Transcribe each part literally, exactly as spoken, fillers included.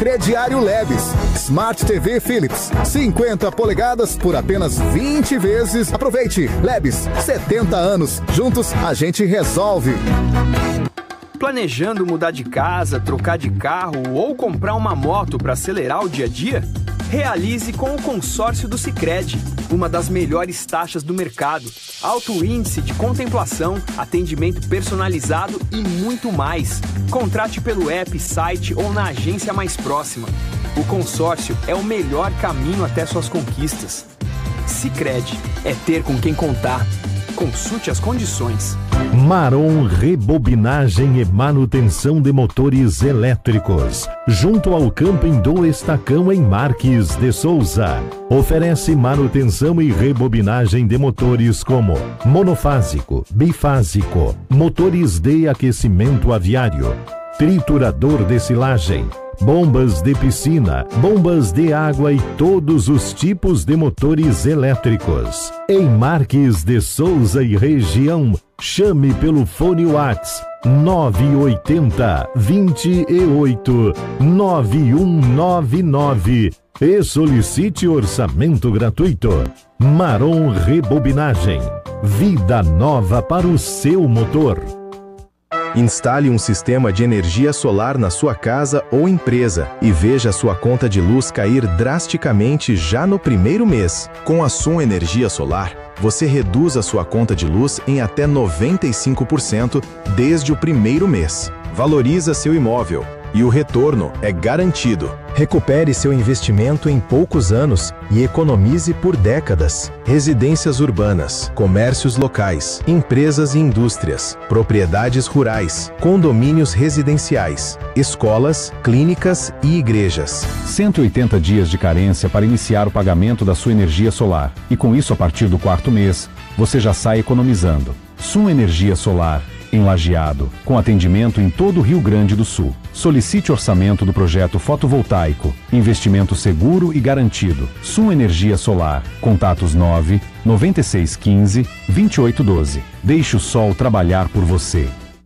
Crediário Lebes. Smart T V Philips, cinquenta polegadas por apenas vinte vezes. Aproveite. Lebes, setenta anos. Juntos a gente resolve. Planejando mudar de casa, trocar de carro ou comprar uma moto para acelerar o dia a dia? Realize com o consórcio do Sicredi, uma das melhores taxas do mercado, alto índice de contemplação, atendimento personalizado e muito mais. Contrate pelo app, site ou na agência mais próxima. O consórcio é o melhor caminho até suas conquistas. Sicredi, é ter com quem contar. Consulte as condições. Marom Rebobinagem e Manutenção de Motores Elétricos, junto ao Camping do Estacão, em Marques de Souza. Oferece manutenção e rebobinagem de motores como monofásico, bifásico, motores de aquecimento aviário, triturador de silagem, bombas de piscina, bombas de água e todos os tipos de motores elétricos. Em Marques de Souza e região, chame pelo fone WhatsApp nove oito zero, dois oito, nove um nove nove e solicite orçamento gratuito. Marom Rebobinagem, vida nova para o seu motor. Instale um sistema de energia solar na sua casa ou empresa e veja sua conta de luz cair drasticamente já no primeiro mês. Com a Sun Energia Solar, você reduz a sua conta de luz em até noventa e cinco por cento desde o primeiro mês. Valoriza seu imóvel e o retorno é garantido. Recupere seu investimento em poucos anos e economize por décadas. Residências urbanas, comércios locais, empresas e indústrias, propriedades rurais, condomínios residenciais, escolas, clínicas e igrejas. cento e oitenta dias de carência para iniciar o pagamento da sua energia solar. E com isso, a partir do quarto mês, você já sai economizando. Sua Energia Solar, em Lajeado, com atendimento em todo o Rio Grande do Sul. Solicite orçamento do projeto fotovoltaico. Investimento seguro e garantido. Sua Energia Solar. Contatos nove nove seis um cinco, dois oito um dois. Deixe o sol trabalhar por você.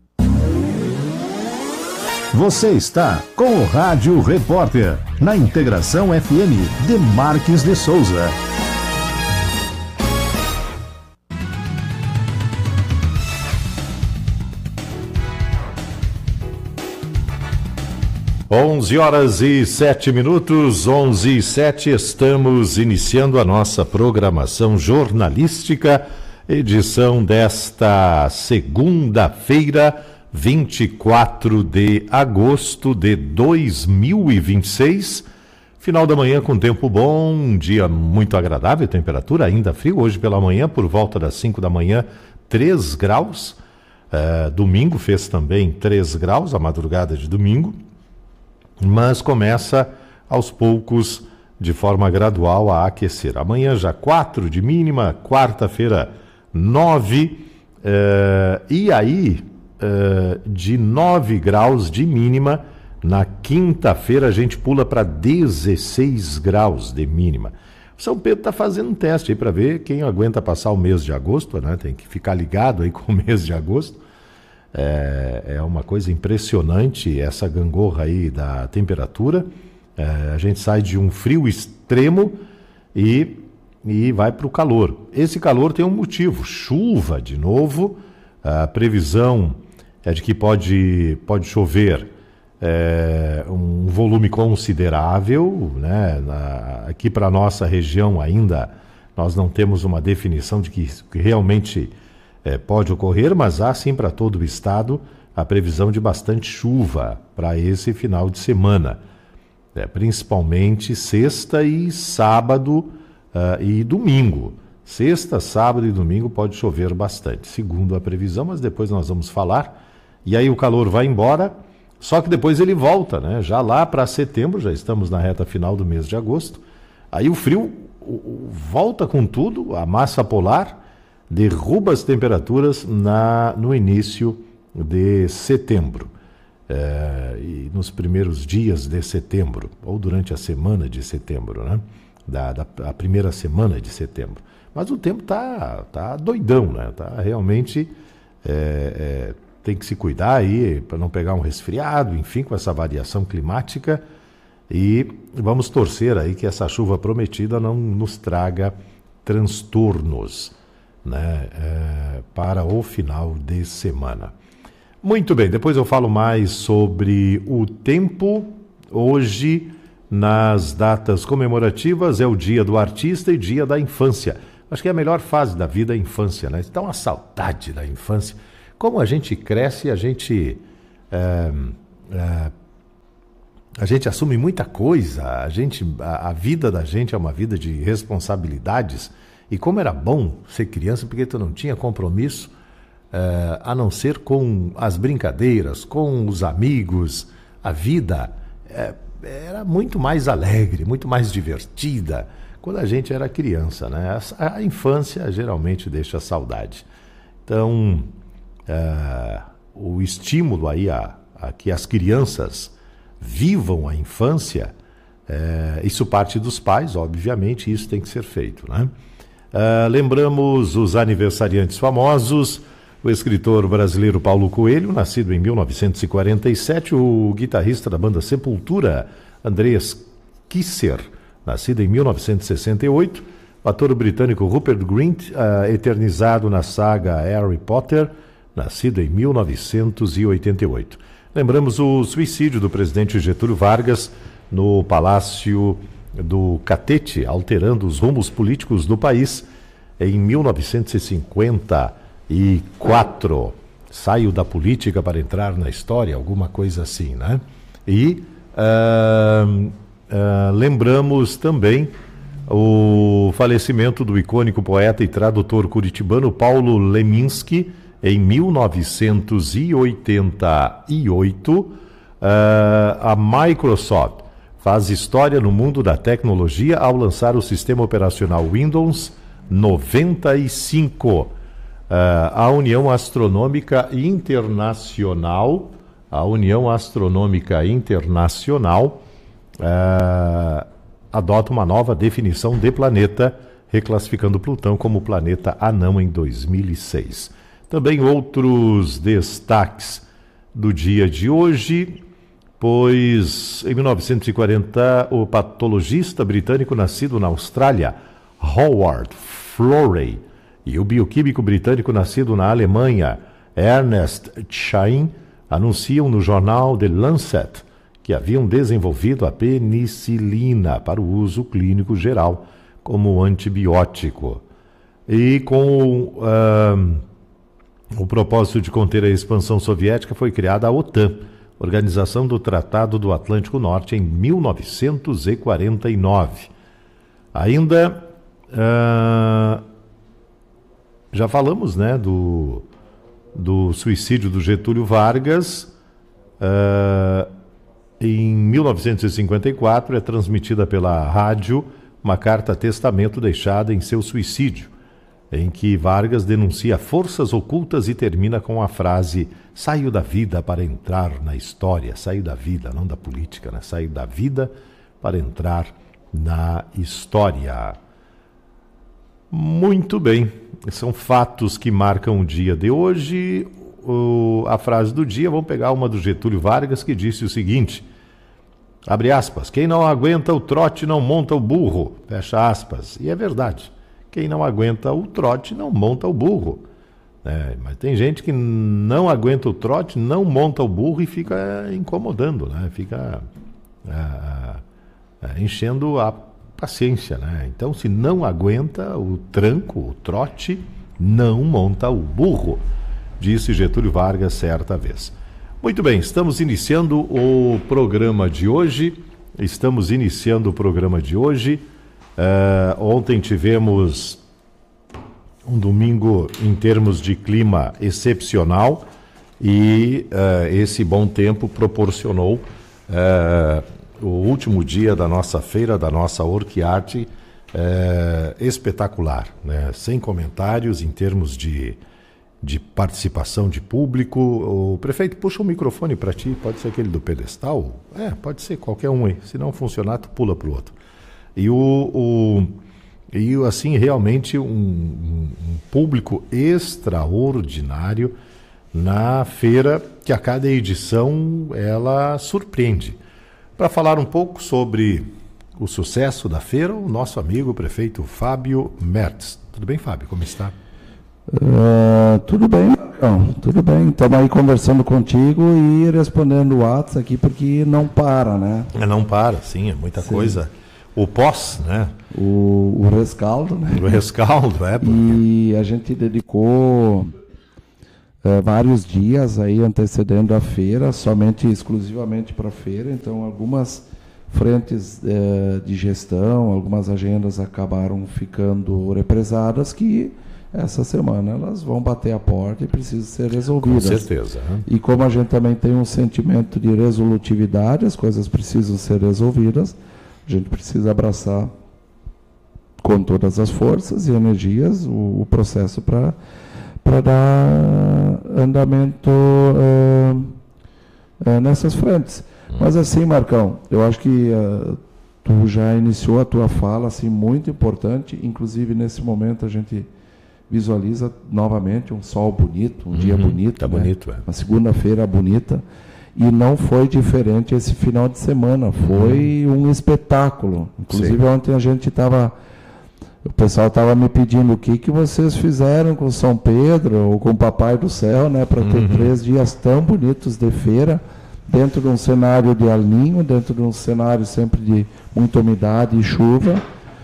Você está com o Rádio Repórter, na Integração F M de Marques de Souza. onze horas e sete minutos, onze e sete, estamos iniciando a nossa programação jornalística, edição desta segunda-feira, vinte e quatro de agosto de dois mil e vinte e seis, final da manhã com tempo bom, um dia muito agradável, temperatura ainda frio, hoje pela manhã, por volta das cinco da manhã, três graus, uh, domingo fez também três graus, a madrugada de domingo, mas começa aos poucos, de forma gradual, a aquecer. Amanhã já quatro de mínima, quarta-feira nove, uh, e aí uh, de nove graus de mínima, na quinta-feira a gente pula para dezesseis graus de mínima. São Pedro está fazendo um teste aí para ver quem aguenta passar o mês de agosto, né? Tem que ficar ligado aí com o mês de agosto. É, é uma coisa impressionante essa gangorra aí da temperatura. É, a gente sai de um frio extremo e, e vai para o calor. Esse calor tem um motivo, chuva de novo. A previsão é de que pode, pode chover é, um volume considerável, né? Na, aqui para a nossa região ainda nós não temos uma definição de que, que realmente É, pode ocorrer, mas há sim para todo o estado a previsão de bastante chuva para esse final de semana, é, principalmente sexta e sábado uh, e domingo. Sexta, sábado e domingo pode chover bastante, segundo a previsão, mas depois nós vamos falar. E aí o calor vai embora, só que depois ele volta, né? Já lá para setembro, já estamos na reta final do mês de agosto, aí o frio o, o, volta com tudo, a massa polar derruba as temperaturas na, no início de setembro, é, e nos primeiros dias de setembro, ou durante a semana de setembro, né? Da, da a primeira semana de setembro. Mas o tempo tá, tá doidão, né? Tá realmente, é, é, tem que se cuidar aí para não pegar um resfriado, enfim, com essa variação climática. E vamos torcer aí que essa chuva prometida não nos traga transtornos, né, é, para o final de semana. Muito bem, depois eu falo mais sobre o tempo. Hoje, nas datas comemorativas, é o dia do artista e dia da infância. Acho que é a melhor fase da vida é a infância, né? Então, a saudade da infância. Como a gente cresce, a gente... É, é, a gente assume muita coisa, a, gente, a, a vida da gente é uma vida de responsabilidades. E como era bom ser criança, porque tu não tinha compromisso, é, a não ser com as brincadeiras, com os amigos. A vida é, era muito mais alegre, muito mais divertida quando a gente era criança, né? A, a infância geralmente deixa saudade. Então, é, o estímulo aí a, a que as crianças vivam a infância, é, isso parte dos pais, obviamente, isso tem que ser feito, né? É, lembramos os aniversariantes famosos: o escritor brasileiro Paulo Coelho, nascido em mil novecentos e quarenta e sete, o guitarrista da banda Sepultura, Andreas Kisser, nascido em mil novecentos e sessenta e oito, o ator britânico Rupert Grint, uh, eternizado na saga Harry Potter, nascido em mil novecentos e oitenta e oito. Lembramos o suicídio do presidente Getúlio Vargas no Palácio do Catete, alterando os rumos políticos do país em mil novecentos e cinquenta e quatro. Saiu da política para entrar na história, alguma coisa assim, né? E uh, uh, lembramos também o falecimento do icônico poeta e tradutor curitibano Paulo Leminski, em mil novecentos e oitenta e oito. Uh, a Microsoft faz história no mundo da tecnologia ao lançar o sistema operacional Windows noventa e cinco. Uh, a União Astronômica Internacional, a União Astronômica Internacional uh, adota uma nova definição de planeta, reclassificando Plutão como planeta anão em dois mil e seis. Também outros destaques do dia de hoje, pois em mil novecentos e quarenta o patologista britânico nascido na Austrália, Howard Florey, e o bioquímico britânico nascido na Alemanha, Ernest Chain, anunciam no jornal The Lancet que haviam desenvolvido a penicilina para o uso clínico geral como antibiótico. E com uh, o propósito de conter a expansão soviética, foi criada a OTAN, Organização do Tratado do Atlântico Norte, em mil novecentos e quarenta e nove. Ainda uh, já falamos, né, do, do suicídio do Getúlio Vargas. Uh, em mil novecentos e cinquenta e quatro é transmitida pela rádio uma carta-testamento deixada em seu suicídio, em que Vargas denuncia forças ocultas e termina com a frase: saiu da vida para entrar na história. Saiu da vida, não da política, né? Saiu da vida para entrar na história. Muito bem, são fatos que marcam o dia de hoje. O, a frase do dia, vamos pegar uma do Getúlio Vargas, que disse o seguinte, abre aspas: quem não aguenta o trote não monta o burro, fecha aspas. E é verdade, quem não aguenta o trote não monta o burro. É, mas tem gente que não aguenta o trote, não monta o burro e fica incomodando, né? Fica é, é, enchendo a paciência, né? Então, se não aguenta o tranco, o trote, não monta o burro, disse Getúlio Vargas certa vez. Muito bem, estamos iniciando o programa de hoje. Estamos iniciando o programa de hoje. Uh, ontem tivemos um domingo em termos de clima excepcional e uh, esse bom tempo proporcionou uh, o último dia da nossa feira, da nossa Orquiarte, uh, espetacular, né? Sem comentários em termos de, de participação de público. O prefeito, puxa o microfone para ti, pode ser aquele do pedestal? É, pode ser qualquer um aí, se não funcionar tu pula para o outro. E, o, o, e assim, realmente um, um, um público extraordinário na feira, que a cada edição ela surpreende. Para falar um pouco sobre o sucesso da feira, o nosso amigo o prefeito Fábio Mertz. Tudo bem, Fábio? Como está? Uh, tudo bem, Marcão, tudo bem. Estamos aí conversando contigo e respondendo o WhatsApp aqui, porque não para, né? Não para, sim, é muita sim. coisa. O pós, né? O, o rescaldo, né? O rescaldo, é. Porque... E a gente dedicou uh, vários dias aí antecedendo a feira, somente, exclusivamente para a feira. Então, algumas frentes uh, de gestão, algumas agendas acabaram ficando represadas que essa semana elas vão bater a porta e precisam ser resolvidas. Com certeza. Né? E como a gente também tem um sentimento de resolutividade, as coisas precisam ser resolvidas, a gente precisa abraçar com todas as forças e energias o, o processo para para dar andamento uh, uh, nessas frentes. Hum. Mas assim, Marcão, eu acho que uh, tu já iniciou a tua fala assim, muito importante, inclusive nesse momento a gente visualiza novamente um sol bonito, um uhum, dia bonito. Tá né? bonito, é. Uma segunda-feira bonita. E não foi diferente esse final de semana. Foi uhum. um espetáculo. Inclusive, Sim. ontem a gente estava... O pessoal estava me pedindo o que, que vocês fizeram com São Pedro ou com o Papai do Céu, né? Para ter uhum. três dias tão bonitos de feira, dentro de um cenário de El Niño, dentro de um cenário sempre de muita umidade e chuva.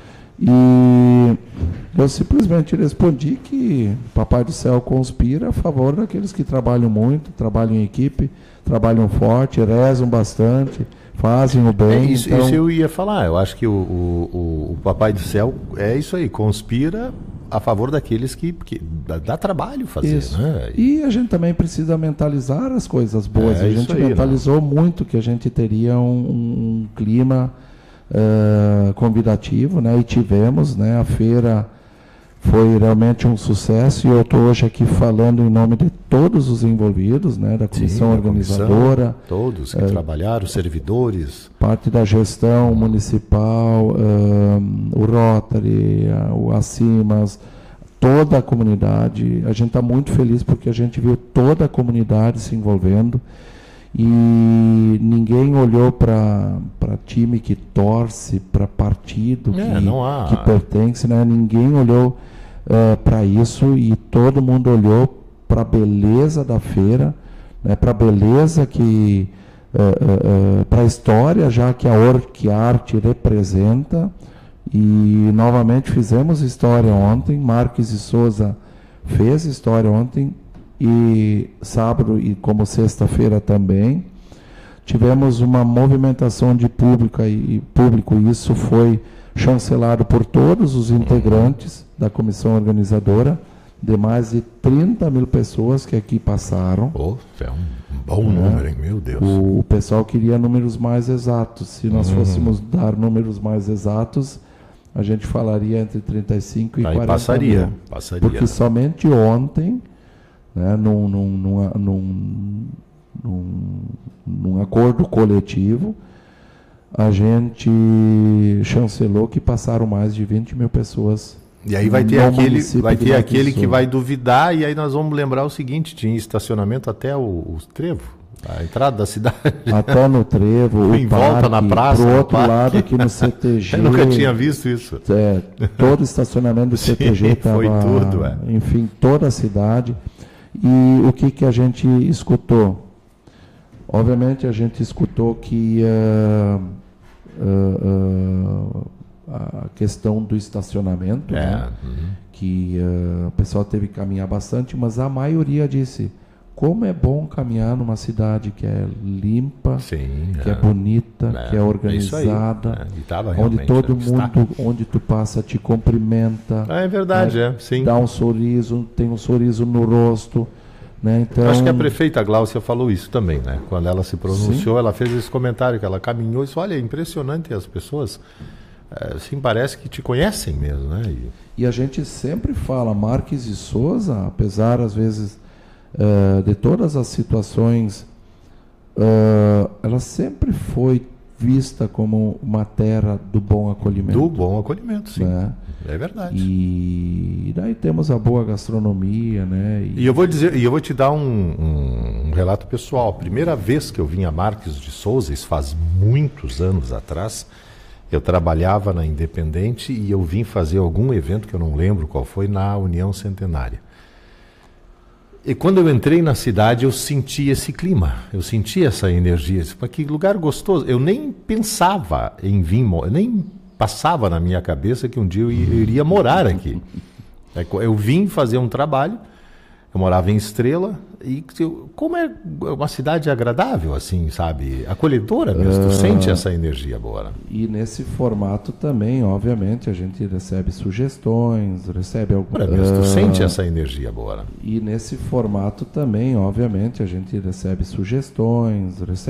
E eu simplesmente respondi que o Papai do Céu conspira a favor daqueles que trabalham muito, trabalham em equipe, trabalham forte, rezam bastante, fazem o bem. É isso, então... isso eu ia falar. Eu acho que o, o, o Papai do Céu é isso aí, conspira a favor daqueles que, que dá, dá trabalho fazer. Isso. Né? E a gente também precisa mentalizar as coisas boas. É a gente aí, mentalizou né? muito que a gente teria um, um clima Uh, convidativo, né? E tivemos, né? A feira foi realmente um sucesso e eu estou hoje aqui falando em nome de todos os envolvidos, né? Da comissão Sim, organizadora, comissão, todos que uh, trabalharam, servidores, parte da gestão municipal, uh, o Rotary, uh, o Acimas, toda a comunidade. A gente está muito feliz porque a gente viu toda a comunidade se envolvendo. E ninguém olhou para time que torce, para partido é, que, não há... que pertence, né? Ninguém olhou uh, para isso e todo mundo olhou para a beleza da feira, né? Para a beleza que, uh, uh, uh, para a história já que a Orquiarte representa. E novamente fizemos história ontem, Marques e Souza fez história ontem. E sábado e como sexta-feira também tivemos uma movimentação de público e público e isso foi chancelado por todos os integrantes da comissão organizadora, de mais de trinta mil pessoas que aqui passaram. Oh, é um bom né? número, hein? Meu Deus. O, o pessoal queria números mais exatos. Se nós uhum. fôssemos dar números mais exatos, a gente falaria entre trinta e cinco e Aí quarenta passaria, mil. passaria. Porque somente ontem, né, num, num, num, num, num, num acordo coletivo, a gente chancelou que passaram mais de vinte mil pessoas. E aí vai ter aquele, vai ter aquele que vai duvidar, e aí nós vamos lembrar o seguinte: tinha estacionamento até o, o trevo, a entrada da cidade. Até no trevo, em o volta parque, na praça. pro outro lado aqui no C T G. Eu nunca tinha visto isso. É, todo estacionamento do C T G estava, foi tudo, é. enfim, toda a cidade. E o que, que a gente escutou? Obviamente a gente escutou que uh, uh, uh, a questão do estacionamento, é. né? Uhum. Que uh, o pessoal teve que caminhar bastante, mas a maioria disse: como é bom caminhar numa cidade que é limpa, Sim, que é, é bonita, é, que é organizada, é aí, é. onde todo mundo, onde tu passa, te cumprimenta. É verdade, né? é, sim. Dá um sorriso, tem um sorriso no rosto. Né? Então... Acho que a prefeita Gláucia falou isso também, né? Quando ela se pronunciou, sim. ela fez esse comentário, que ela caminhou e disse: olha, é impressionante, as pessoas, é, assim, parece que te conhecem mesmo, né? E... e a gente sempre fala, Marques e Souza, apesar, às vezes, Uh, de todas as situações, uh, ela sempre foi vista como uma terra do bom acolhimento. Do bom acolhimento, sim. Né? É verdade. E daí temos a boa gastronomia, né? E, e eu vou dizer, e eu vou te dar um, um, um relato pessoal. A primeira vez que eu vim a Marques de Souza, isso faz muitos anos atrás, eu trabalhava na Independente e eu vim fazer algum evento, que eu não lembro qual foi, na União Centenária. E quando eu entrei na cidade, eu senti esse clima, eu senti essa energia. Que lugar gostoso. Eu nem pensava em vir, eu nem passava na minha cabeça que um dia eu iria morar aqui. Eu vim fazer um trabalho, eu morava em Estrela, e como é uma cidade agradável, assim, sabe? Acolhedora mesmo, tu uh, sente essa energia boa. E nesse formato também, obviamente, a gente recebe sugestões, recebe algumas... Uh, tu sente essa energia boa. E nesse formato também, obviamente, a gente recebe sugestões, recebe